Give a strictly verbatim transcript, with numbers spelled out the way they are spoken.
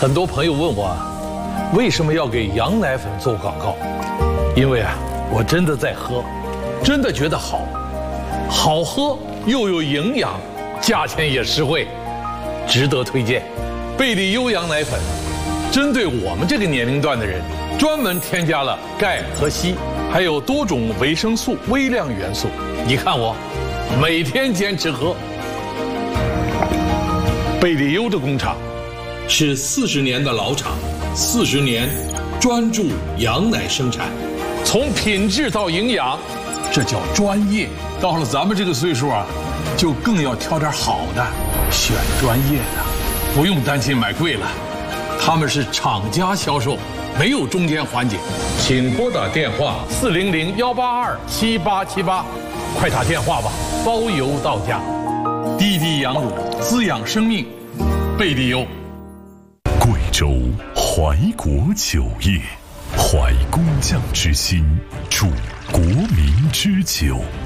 很多朋友问我啊，为什么要给羊奶粉做广告？因为啊，我真的在喝，真的觉得好，好喝又有营养，价钱也实惠，值得推荐。贝利优羊奶粉，针对我们这个年龄段的人，专门添加了钙和硒，还有多种维生素、微量元素。你看我，每天坚持喝。贝利优的工厂是四十年的老厂，四十年专注羊奶生产，从品质到营养，这叫专业。到了咱们这个岁数啊，就更要挑点好的，选专业的，不用担心买贵了。他们是厂家销售，没有中间环节。请拨打电话四零零幺八二七八七八，快打电话吧，包邮到家。滴滴羊乳滋养生命，贝利优。 贵州怀国酒业，怀工匠之心，铸国民之酒。